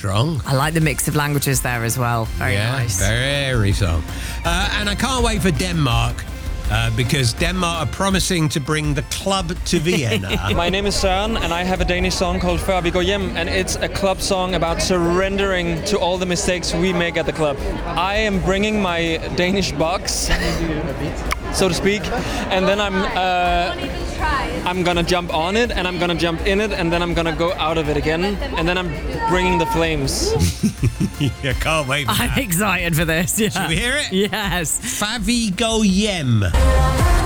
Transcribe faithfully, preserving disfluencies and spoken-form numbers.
strong. I like the mix of languages there as well. Very yeah, nice. Very strong. Uh, and I can't wait for Denmark. Uh, because Denmark are promising to bring the club to Vienna. My name is Søren, and I have a Danish song called Før vi går hjem, and it's a club song about surrendering to all the mistakes we make at the club. I am bringing my Danish box, so to speak, and then I'm uh, I'm gonna jump on it, and I'm gonna jump in it, and then I'm gonna go out of it again, and then I'm bringing the flames. Yeah, can't wait for I'm that. excited for this. Yeah. Should we hear it? Yes. Før vi går hjem.